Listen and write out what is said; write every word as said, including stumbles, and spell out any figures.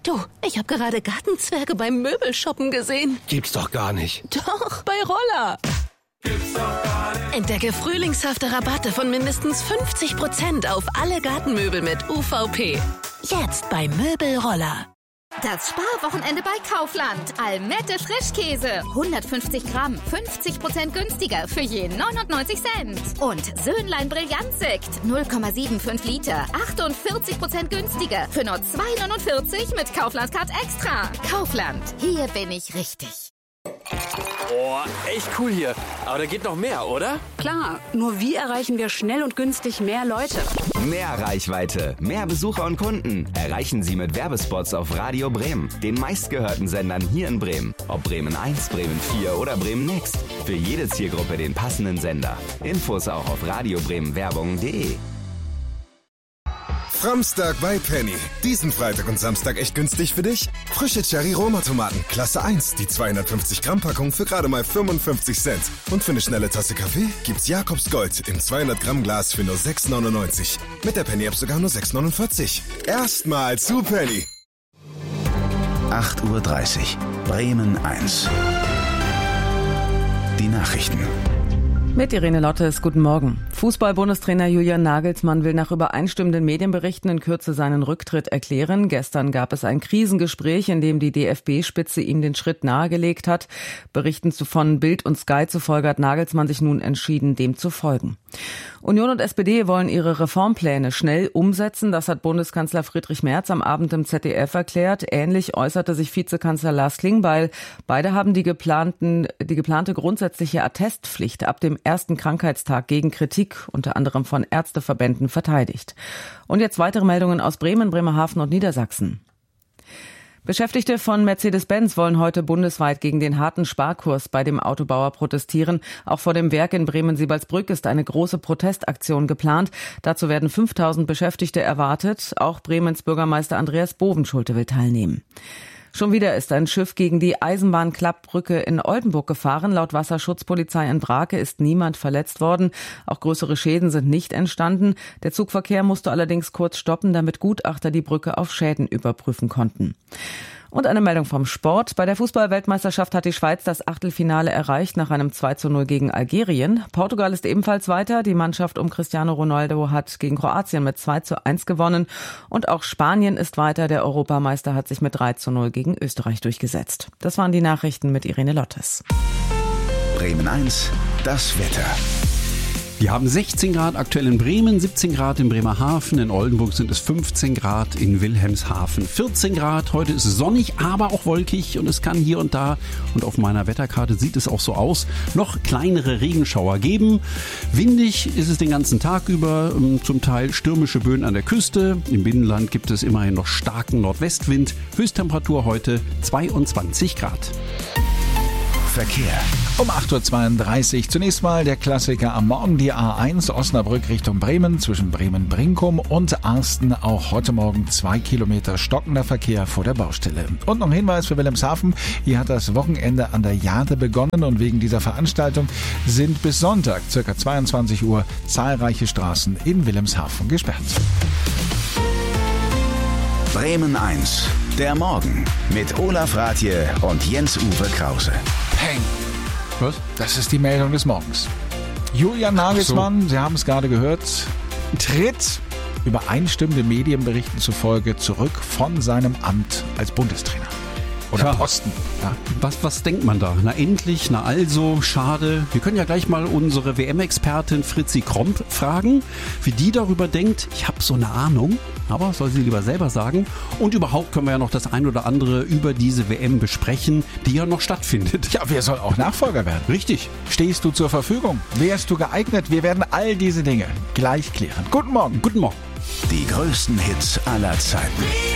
Du, ich habe gerade Gartenzwerge beim Möbelshoppen gesehen. Gibt's doch gar nicht. Doch, bei Roller. Gibt's doch gar nicht. Entdecke frühlingshafte Rabatte von mindestens fünfzig Prozent auf alle Gartenmöbel mit U V P. Jetzt bei Möbelroller. Das Sparwochenende bei Kaufland. Almette Frischkäse. hundertfünfzig Gramm, fünfzig Prozent günstiger für je neunundneunzig Cent. Und Söhnlein Brillantsekt. null Komma fünfundsiebzig Liter, achtundvierzig Prozent günstiger für nur zwei neunundvierzig mit Kaufland Card Extra. Kaufland. Hier bin ich richtig. Boah, echt cool hier. Aber da geht noch mehr, oder? Klar, nur wie erreichen wir schnell und günstig mehr Leute? Mehr Reichweite, mehr Besucher und Kunden erreichen Sie mit Werbespots auf Radio Bremen, den meistgehörten Sendern hier in Bremen. Ob Bremen eins, Bremen vier oder Bremen Next. Für jede Zielgruppe den passenden Sender. Infos auch auf radiobremenwerbung punkt de. Framstag bei Penny. Diesen Freitag und Samstag echt günstig für dich? Frische Cherry-Roma-Tomaten, Klasse eins, die zweihundertfünfzig Gramm Packung für gerade mal fünfundfünfzig Cent. Und für eine schnelle Tasse Kaffee gibt's Jakobs Gold im zweihundert Gramm Glas für nur sechs neunundneunzig. Mit der Penny-App sogar nur sechs neunundvierzig. Erstmal zu Penny. acht Uhr dreißig, Bremen eins. Die Nachrichten. Mit Irene Lottes, guten Morgen. Fußball-Bundestrainer Julian Nagelsmann will nach übereinstimmenden Medienberichten in Kürze seinen Rücktritt erklären. Gestern gab es ein Krisengespräch, in dem die D F B-Spitze ihm den Schritt nahegelegt hat. Berichten von Bild und Sky zufolge hat Nagelsmann sich nun entschieden, dem zu folgen. Union und S P D wollen ihre Reformpläne schnell umsetzen. Das hat Bundeskanzler Friedrich Merz am Abend im Z D F erklärt. Ähnlich äußerte sich Vizekanzler Lars Klingbeil. Beide haben die geplanten, die geplante grundsätzliche Attestpflicht ab dem ersten Krankheitstag gegen Kritik, unter anderem von Ärzteverbänden, verteidigt. Und jetzt weitere Meldungen aus Bremen, Bremerhaven und Niedersachsen. Beschäftigte von Mercedes-Benz wollen heute bundesweit gegen den harten Sparkurs bei dem Autobauer protestieren. Auch vor dem Werk in Bremen-Sibalsbrück ist eine große Protestaktion geplant. Dazu werden fünftausend Beschäftigte erwartet. Auch Bremens Bürgermeister Andreas Bovenschulte will teilnehmen. Schon wieder ist ein Schiff gegen die Eisenbahnklappbrücke in Oldenburg gefahren. Laut Wasserschutzpolizei in Brake ist niemand verletzt worden. Auch größere Schäden sind nicht entstanden. Der Zugverkehr musste allerdings kurz stoppen, damit Gutachter die Brücke auf Schäden überprüfen konnten. Und eine Meldung vom Sport. Bei der Fußball-Weltmeisterschaft hat die Schweiz das Achtelfinale erreicht nach einem zwei zu null gegen Algerien. Portugal ist ebenfalls weiter. Die Mannschaft um Cristiano Ronaldo hat gegen Kroatien mit zwei zu eins gewonnen. Und auch Spanien ist weiter. Der Europameister hat sich mit drei zu null gegen Österreich durchgesetzt. Das waren die Nachrichten mit Irene Lottes. Bremen eins, das Wetter. Wir haben sechzehn Grad aktuell in Bremen, siebzehn Grad in Bremerhaven, in Oldenburg sind es fünfzehn Grad, in Wilhelmshaven vierzehn Grad. Heute ist es sonnig, aber auch wolkig und es kann hier und da, und auf meiner Wetterkarte sieht es auch so aus, noch kleinere Regenschauer geben. Windig ist es den ganzen Tag über, zum Teil stürmische Böen an der Küste. Im Binnenland gibt es immerhin noch starken Nordwestwind. Höchsttemperatur heute zweiundzwanzig Grad. Verkehr. Um acht Uhr zweiunddreißig zunächst mal der Klassiker am Morgen, die A eins Osnabrück Richtung Bremen zwischen Bremen-Brinkum und Arsten. Auch heute Morgen zwei Kilometer stockender Verkehr vor der Baustelle. Und noch ein Hinweis für Wilhelmshaven. Hier hat das Wochenende an der Jade begonnen und wegen dieser Veranstaltung sind bis Sonntag ca. zweiundzwanzig Uhr zahlreiche Straßen in Wilhelmshaven gesperrt. Bremen eins, der Morgen mit Olaf Rathje und Jens-Uwe Krause. Peng. Was? Das ist die Meldung des Morgens. Julian Nagelsmann, so. Sie haben es gerade gehört, tritt übereinstimmende Medienberichten zufolge zurück von seinem Amt als Bundestrainer. Oder ja. Posten. Ja. Was, was denkt man da? Na endlich, na also, schade. Wir können ja gleich mal unsere W M-Expertin Fritzi Kromp fragen, wie die darüber denkt. Ich habe so eine Ahnung, aber soll sie lieber selber sagen. Und überhaupt können wir ja noch das ein oder andere über diese W M besprechen, die ja noch stattfindet. Ja, wer soll auch Nachfolger werden? Richtig. Stehst du zur Verfügung? Wärst du geeignet? Wir werden all diese Dinge gleich klären. Guten Morgen. Guten Morgen. Die größten Hits aller Zeiten.